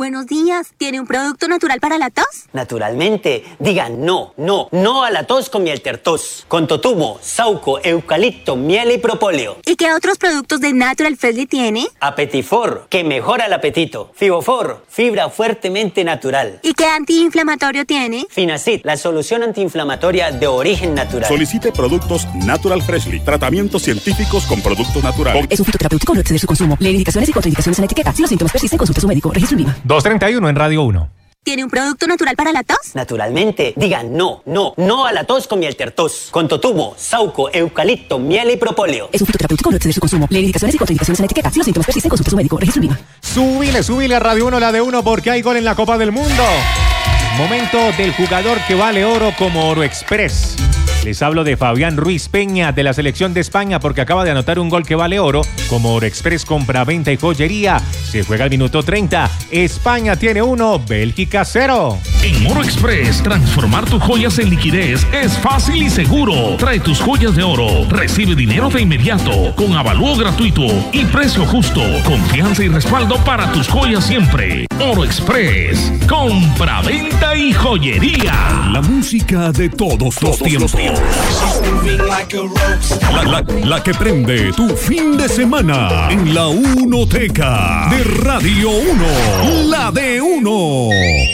Buenos días. ¿Tiene un producto natural para la tos? Naturalmente. Diga no a la tos con miel tertos. Con totumo, sauco, eucalipto, miel y propóleo. ¿Y qué otros productos de Natural Freshly tiene? Apetifor, que mejora el apetito. Fibofor, fibra fuertemente natural. ¿Y qué antiinflamatorio tiene? Finacid, la solución antiinflamatoria de origen natural. Solicite productos Natural Freshly. Tratamientos científicos con productos naturales. Es un fitoterapéutico, no exceder su consumo. Lee indicaciones y contraindicaciones en etiqueta. Si los síntomas persisten, consulte a su médico. Registro INVIMA. 2:31 en Radio 1. ¿Tiene un producto natural para la tos? Naturalmente. Diga no a la tos con miel tertos. Con totumo, sauco, eucalipto, miel y propóleo. Es un fitoterapéutico, no exceder su consumo. Lee indicaciones y contraindicaciones en etiqueta. Si los síntomas persisten, consulte a su médico. Registro INVIMA. Súbile a Radio 1, la de 1, porque hay gol en la Copa del Mundo. Momento del jugador que vale oro como Oro Express. Les hablo de Fabián Ruiz Peña de la selección de España porque acaba de anotar un gol que vale oro como Oro Express compra-venta y joyería. Se juega al minuto 30. España tiene 1, Bélgica 0. En Oro Express, transformar tus joyas en liquidez es fácil y seguro. Trae tus joyas de oro, recibe dinero de inmediato, con avalúo gratuito y precio justo. Confianza y respaldo para tus joyas siempre. Oro Express, compra-venta y joyería. La música de todos los tiempos. La que prende tu fin de semana en la Unoteca de Radio 1. La de 1.